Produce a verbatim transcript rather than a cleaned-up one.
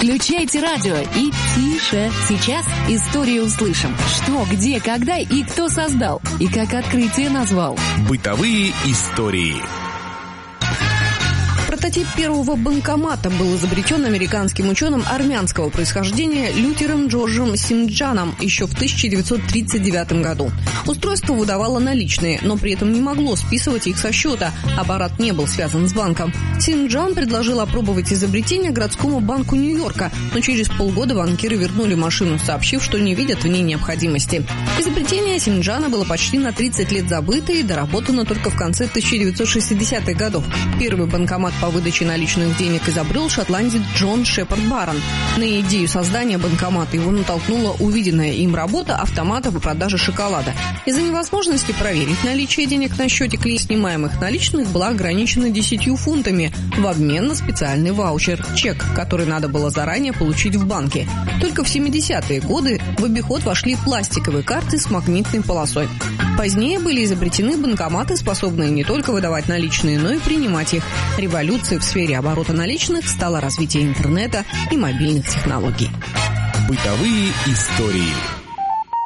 Включайте радио и тише. Сейчас историю услышим. Что, где, когда и кто создал. И как открытие назвал. Бытовые истории. Прототип первого банкомата был изобретен американским ученым армянского происхождения Лютером Джорджем Синджаном еще в тысяча девятьсот тридцать девятом году. Устройство выдавало наличные, но при этом не могло списывать их со счета. Аппарат не был связан с банком. Синджан предложил опробовать изобретение городскому банку Нью-Йорка, но через полгода банкиры вернули машину, сообщив, что не видят в ней необходимости. Изобретение Синджана было почти на тридцать лет забыто и доработано только в конце тысяча девятьсот шестидесятых годов. Первый банкомат по выдаче наличных денег изобрел шотландец Джон Шепард Барон. На идею создания банкомата его натолкнула увиденная им работа автомата по продаже шоколада. Из-за невозможности проверить наличие денег на счете клиентов снимаемых наличных была ограничена десятью фунтами в обмен на специальный ваучер – чек, который надо было заранее получить в банке. Только в семидесятые годы в обиход вошли пластиковые карты с магнитной полосой. Позднее были изобретены банкоматы, способные не только выдавать наличные, но и принимать их. Революцией в сфере оборота наличных стало развитие интернета и мобильных технологий. Бытовые истории.